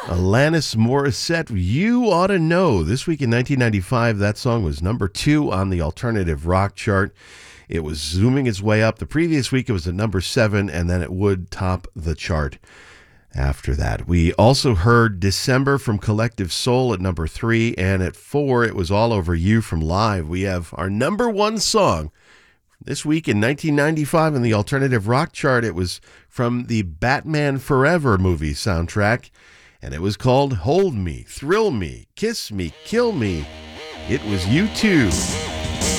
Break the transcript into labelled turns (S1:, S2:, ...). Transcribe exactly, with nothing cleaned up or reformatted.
S1: Alanis Morissette, You Ought to Know. This week in nineteen ninety-five, that song was number two on the alternative rock chart. It was zooming its way up. The previous week, it was at number seven, and then it would top the chart after that. We also heard December from Collective Soul at number three, and at four, it was All Over You from Live. We have our number one song this week in nineteen ninety-five on the alternative rock chart. It was from the Batman Forever movie soundtrack, and it was called Hold Me, Thrill Me, Kiss Me, Kill Me. It was U two.